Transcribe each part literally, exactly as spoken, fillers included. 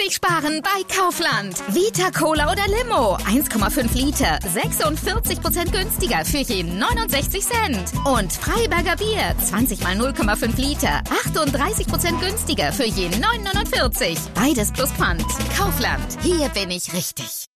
richtig sparen bei Kaufland. Vita Cola oder Limo, eins Komma fünf Liter, sechsundvierzig Prozent günstiger für je neunundsechzig Cent. Und Freiberger Bier, zwanzig mal null Komma fünf Liter, achtunddreißig Prozent günstiger für je neun Komma neunundvierzig. Beides plus Pfand. Kaufland, hier bin ich richtig.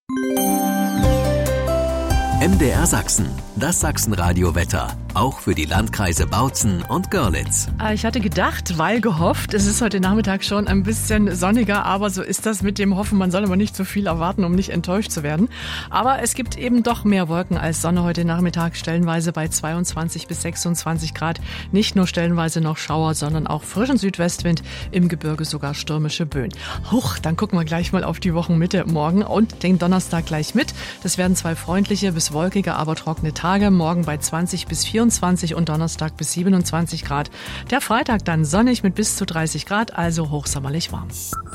M D R Sachsen, das Sachsenradio-Wetter, auch für die Landkreise Bautzen und Görlitz. Ich hatte gedacht, weil gehofft, es ist heute Nachmittag schon ein bisschen sonniger, aber so ist das mit dem Hoffen. Man soll aber nicht so viel erwarten, um nicht enttäuscht zu werden. Aber es gibt eben doch mehr Wolken als Sonne heute Nachmittag, stellenweise bei zweiundzwanzig bis sechsundzwanzig Grad. Nicht nur stellenweise noch Schauer, sondern auch frischen Südwestwind, im Gebirge sogar stürmische Böen. Huch, dann gucken wir gleich mal auf die Wochenmitte morgen und den Donnerstag gleich mit. Das werden zwei freundliche bis wolkige, aber trockene Tage. Morgen bei zwanzig bis vierundzwanzig und Donnerstag bis siebenundzwanzig Grad. Der Freitag dann sonnig mit bis zu dreißig Grad, also hochsommerlich warm.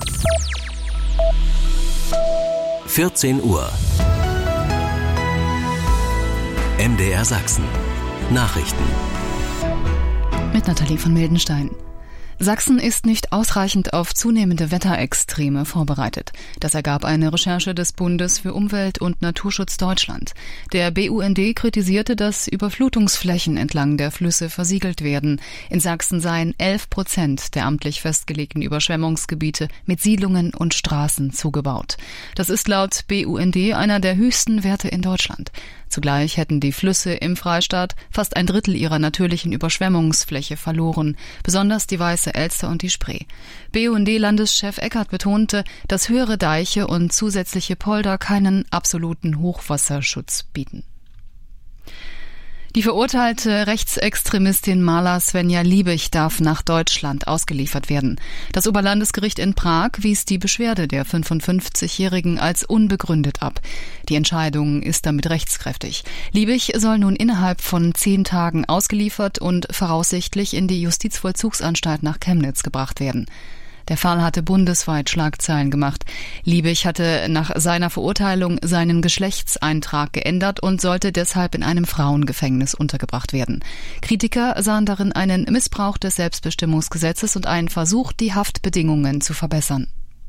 vierzehn Uhr. M D R Sachsen. Nachrichten. Mit Nathalie von Mildenstein. Sachsen ist nicht ausreichend auf zunehmende Wetterextreme vorbereitet. Das ergab eine Recherche des Bundes für Umwelt und Naturschutz Deutschland. Der B U N D kritisierte, dass Überflutungsflächen entlang der Flüsse versiegelt werden. In Sachsen seien elf Prozent der amtlich festgelegten Überschwemmungsgebiete mit Siedlungen und Straßen zugebaut. Das ist laut B U N D einer der höchsten Werte in Deutschland. Zugleich hätten die Flüsse im Freistaat fast ein Drittel ihrer natürlichen Überschwemmungsfläche verloren, besonders die Weiße Elster und die Spree. B U N D-Landeschef Eckert betonte, dass höhere Deiche und zusätzliche Polder keinen absoluten Hochwasserschutz bieten. Die verurteilte Rechtsextremistin Maler Svenja Liebig darf nach Deutschland ausgeliefert werden. Das Oberlandesgericht in Prag wies die Beschwerde der fünfundfünfzigjährigen als unbegründet ab. Die Entscheidung ist damit rechtskräftig. Liebig soll nun innerhalb von zehn Tagen ausgeliefert und voraussichtlich in die Justizvollzugsanstalt nach Chemnitz gebracht werden. Der Fall hatte bundesweit Schlagzeilen gemacht. Liebig hatte nach seiner Verurteilung seinen Geschlechtseintrag geändert und sollte deshalb in einem Frauengefängnis untergebracht werden. Kritiker sahen darin einen Missbrauch des Selbstbestimmungsgesetzes und einen Versuch, die Haftbedingungen zu verbessern.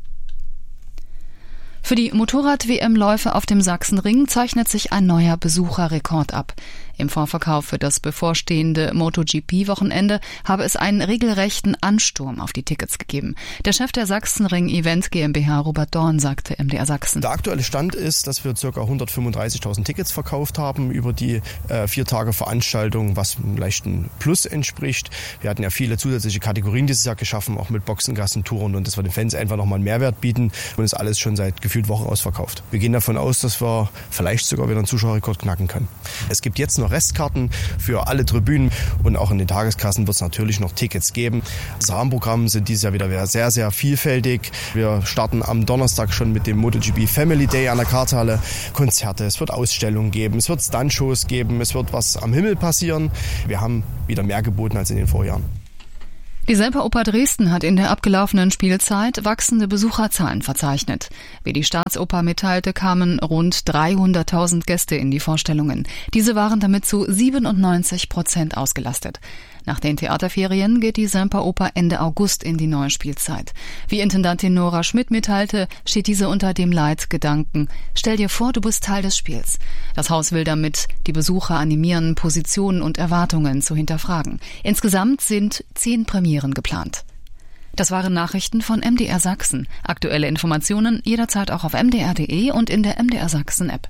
Für die Motorrad-W M-Läufe auf dem Sachsenring zeichnet sich ein neuer Besucherrekord ab. Im Vorverkauf für das bevorstehende MotoGP-Wochenende habe es einen regelrechten Ansturm auf die Tickets gegeben. Der Chef der Sachsenring Event GmbH, Robert Dorn, sagte M D R Sachsen. Der aktuelle Stand ist, dass wir ca. hundertfünfunddreißigtausend Tickets verkauft haben über die äh, vier Tage Veranstaltung, was einem leichten Plus entspricht. Wir hatten ja viele zusätzliche Kategorien dieses Jahr geschaffen, auch mit Boxengassen, Touren, und das wir den Fans einfach nochmal einen Mehrwert bieten, und ist alles schon seit gefühlt Wochen ausverkauft. Wir gehen davon aus, dass wir vielleicht sogar wieder einen Zuschauerrekord knacken können. Es gibt jetzt noch Restkarten für alle Tribünen und auch in den Tageskassen wird es natürlich noch Tickets geben. Das Rahmenprogramm sind dieses Jahr wieder sehr, sehr vielfältig. Wir starten am Donnerstag schon mit dem MotoGP Family Day an der Karthalle. Konzerte, es wird Ausstellungen geben, es wird Stuntshows geben, es wird was am Himmel passieren. Wir haben wieder mehr geboten als in den Vorjahren. Die Semperoper Dresden hat in der abgelaufenen Spielzeit wachsende Besucherzahlen verzeichnet. Wie die Staatsoper mitteilte, kamen rund dreihunderttausend Gäste in die Vorstellungen. Diese waren damit zu siebenundneunzig Prozent ausgelastet. Nach den Theaterferien geht die Semperoper Ende August in die neue Spielzeit. Wie Intendantin Nora Schmidt mitteilte, steht diese unter dem Leitgedanken: Stell dir vor, du bist Teil des Spiels. Das Haus will damit die Besucher animieren, Positionen und Erwartungen zu hinterfragen. Insgesamt sind zehn Premieren geplant. Das waren Nachrichten von M D R Sachsen. Aktuelle Informationen jederzeit auch auf m d r punkt d e und in der M D R Sachsen App.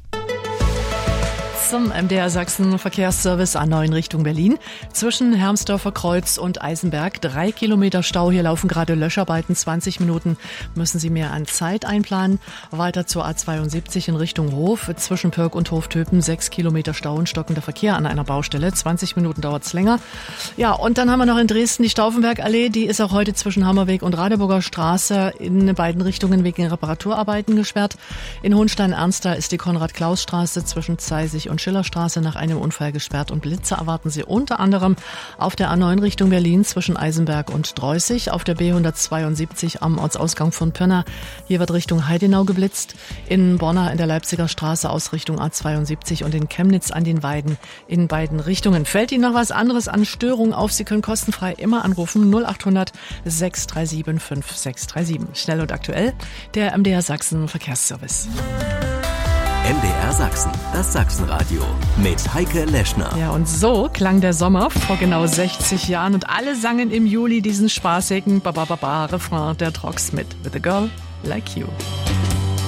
Zum M D R Sachsen Verkehrsservice A neun Richtung Berlin. Zwischen Hermsdorfer Kreuz und Eisenberg drei Kilometer Stau. Hier laufen gerade Löscharbeiten. zwanzig Minuten müssen Sie mehr an Zeit einplanen. Weiter zur A zweiundsiebzig in Richtung Hof. Zwischen Pörk und Hoftöpen sechs Kilometer Stau und stockender Verkehr an einer Baustelle. zwanzig Minuten dauert es länger. Ja, und dann haben wir noch in Dresden die Stauffenbergallee. Die ist auch heute zwischen Hammerweg und Radeburger Straße in beiden Richtungen wegen Reparaturarbeiten gesperrt. In Hohenstein-Ernstthal ist die Konrad-Klaus-Straße zwischen Zeisig und und Schillerstraße nach einem Unfall gesperrt und Blitze erwarten Sie unter anderem auf der A neun Richtung Berlin zwischen Eisenberg und Dreußig, auf der B hundertzweiundsiebzig am Ortsausgang von Pirna. Hier wird Richtung Heidenau geblitzt, in Borna in der Leipziger Straße aus Richtung A zweiundsiebzig und in Chemnitz an den Weiden in beiden Richtungen. Fällt Ihnen noch was anderes an Störungen auf? Sie können kostenfrei immer anrufen null acht hundert sechs drei sieben fünf sechs drei sieben. Schnell und aktuell, der M D R Sachsen Verkehrsservice. M D R Sachsen, das Sachsenradio mit Heike Leschner. Ja, und so klang der Sommer vor genau sechzig Jahren und alle sangen im Juli diesen spaßigen Ba-Ba-Ba-Ba-Refrain der Trox mit With a Girl Like You.